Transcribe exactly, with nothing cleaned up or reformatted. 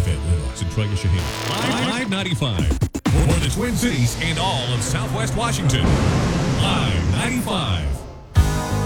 Van Lennox and Troy Shaheen. Live ninety-five. For the Twin Cities and all of Southwest Washington. Live ninety-five.